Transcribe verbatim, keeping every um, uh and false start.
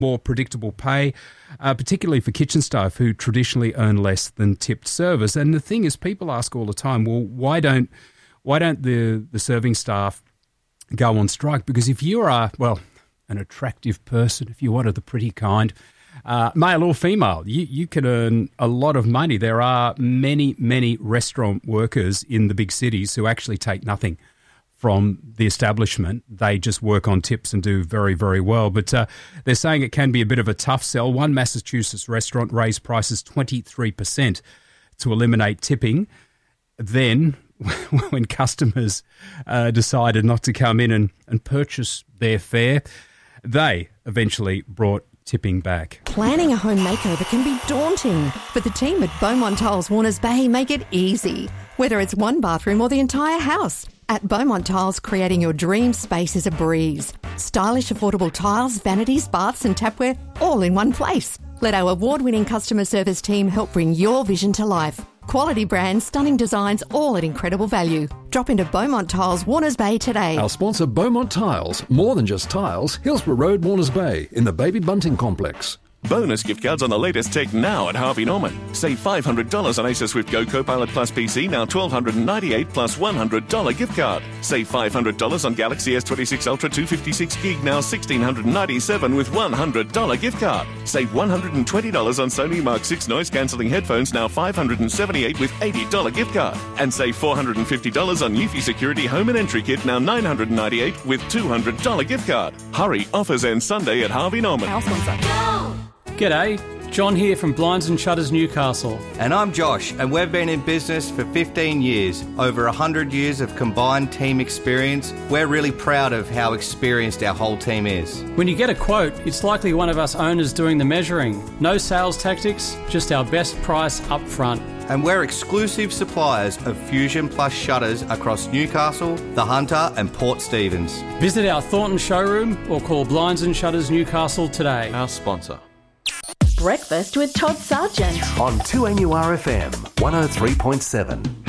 more predictable pay, uh, particularly for kitchen staff who traditionally earn less than tipped servers. And the thing is, people ask all the time, well, why don't why don't the, the serving staff go on strike? Because if you are, well, an attractive person, if you're one of the pretty kind, uh, male or female, you, you can earn a lot of money. There are many, many restaurant workers in the big cities who actually take nothing from the establishment. They just work on tips and do very, very well. But uh, they're saying it can be a bit of a tough sell. One Massachusetts restaurant raised prices twenty-three percent to eliminate tipping. Then, when customers uh, decided not to come in and, and purchase their fare, they eventually brought tipping back. Planning a home makeover can be daunting, but the team at Beaumont Tiles Warners Bay make it easy. Whether it's one bathroom or the entire house, at Beaumont Tiles, creating your dream space is a breeze. Stylish, affordable tiles, vanities, baths and tapware, all in one place. Let our award-winning customer service team help bring your vision to life. Quality brands, stunning designs, all at incredible value. Drop into Beaumont Tiles Warners Bay today. Our sponsor, Beaumont Tiles. More than just tiles. Hillsborough Road, Warners Bay, in the Baby Bunting Complex. Bonus gift cards on the latest tech now at Harvey Norman. Save five hundred dollars on Acer Swift Go Copilot Plus P C, now one thousand two hundred ninety-eight dollars plus one hundred dollars gift card. Save five hundred dollars on Galaxy S twenty-six Ultra two fifty-six gig, now one thousand six hundred ninety-seven dollars with one hundred dollars gift card. Save one hundred twenty dollars on Sony Mark six noise-cancelling headphones, now five hundred seventy-eight dollars with eighty dollars gift card. And save four hundred fifty dollars on Eufy Security Home and Entry Kit, now nine hundred ninety-eight dollars with two hundred dollars gift card. Hurry, offers end Sunday at Harvey Norman. Our sponsor. Go! G'day, John here from Blinds and Shutters Newcastle. And I'm Josh, and we've been in business for fifteen years, over one hundred years of combined team experience. We're really proud of how experienced our whole team is. When you get a quote, it's likely one of us owners doing the measuring. No sales tactics, just our best price up front. And we're exclusive suppliers of Fusion Plus shutters across Newcastle, The Hunter and Port Stephens. Visit our Thornton showroom or call Blinds and Shutters Newcastle today. Our sponsor. Breakfast with Todd Sargent on two N U R F M one oh three point seven.